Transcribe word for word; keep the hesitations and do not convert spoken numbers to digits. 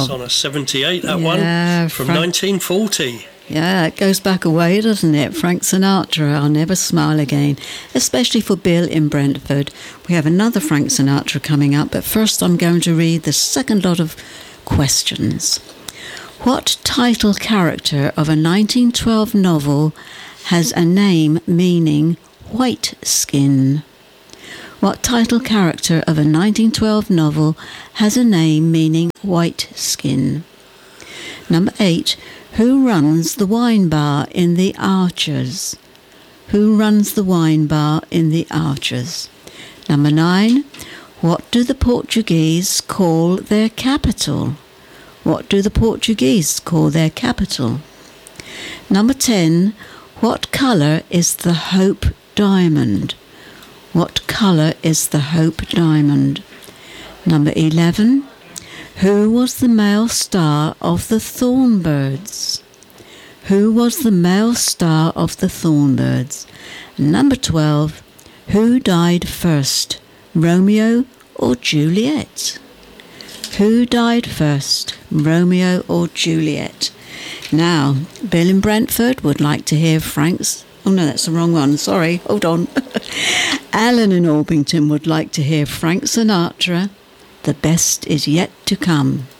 That's on a seventy-eight, that yeah, one, from Frank- nineteen forty. Yeah, it goes back a way, doesn't it? Frank Sinatra, I'll Never Smile Again, especially for Bill in Brentford. We have another Frank Sinatra coming up, but first I'm going to read the second lot of questions. What title character of a nineteen twelve novel has a name meaning white skin? What title character of a nineteen twelve novel has a name meaning white skin? Number eight. Who runs the wine bar in The Archers? Who runs the wine bar in The Archers? Number nine. What do the Portuguese call their capital? What do the Portuguese call their capital? Number ten. What colour is the Hope Diamond? What colour is the Hope Diamond? Number eleven. Who was the male star of the Thornbirds? Who was the male star of the Thornbirds? Number twelve. Who died first, Romeo or Juliet? Who died first, Romeo or Juliet? Now, Bill in Brentford would like to hear Frank's... Oh no, that's the wrong one, sorry, hold on. Alan in Orpington would like to hear Frank Sinatra, The Best Is Yet to Come.